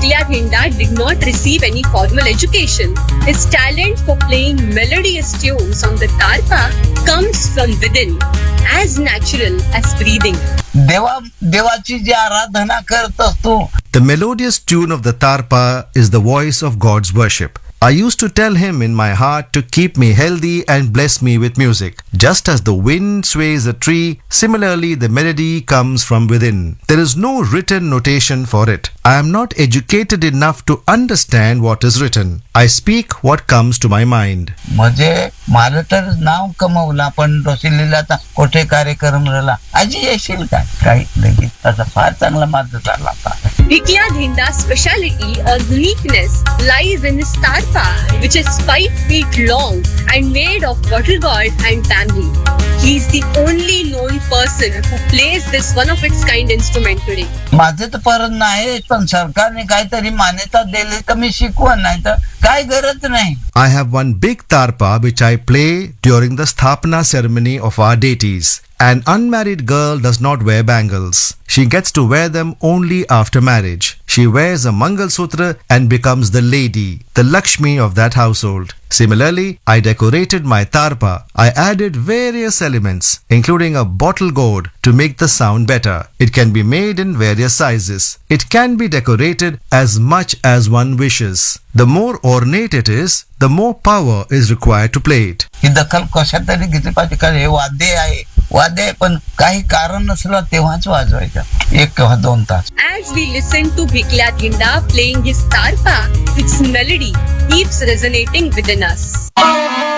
Bhiklia Dhinda did not receive any formal education. His talent for playing melodious tunes on the tarpa comes from within, as natural as breathing. देवाची जी आराधना करत असतो. The melodious tune of the tarpa is the voice of God's worship. I used to tell him in my heart to keep me healthy and bless me with music. Just as the wind sways a tree, similarly the melody comes from within. There is no written notation for it. I am not educated enough to understand what is written. I speak what comes to my mind. म्हणजे माझं तर नाव कमवलं, पण रोसिलीलाचा कुठे कार्यक्रम झाला, आजी येशील काय काही लगेच त्याचा फार चांगला मार्ग चालला होता. Bhiklia Dhinda's speciality or uniqueness lies in his tarpa, which is 5 feet long and made of bottle gourd and bamboo. He is the only known person who plays this one-of-its-kind instrument today. माझं तर परत नाही, पण सरकारने काहीतरी मान्यता दिली तर मी शिकवण, नाही तर काय गरज नाही. I have one big tarpa which I play during the Sthapana ceremony of our deities. An unmarried girl does not wear bangles. She gets to wear them only after marriage. She wears a Mangal Sutra and becomes the lady, the Lakshmi of that household. Similarly, I decorated my tarpa. I added various elements, including a bottle gourd, to make the sound better. It can be made in various sizes. It can be decorated as much as one wishes. The more ornate it is, the more power is required to play it. ही दखल कशात तरी घेतली पाहिजे, कारण हे वाद्य आहे, पण काही कारण नसलं तेव्हाच वाजवायचं 1 किंवा 2 तास. As we listen to Bhiklia Dhinda playing his tarpa, its melody keeps resonating within us.